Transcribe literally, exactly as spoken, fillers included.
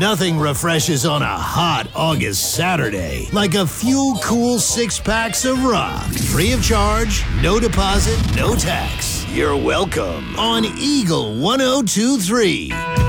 Nothing refreshes on a hot August Saturday like a few cool six packs of rock. Free of charge, no deposit, no tax. You're welcome on Eagle one oh two three.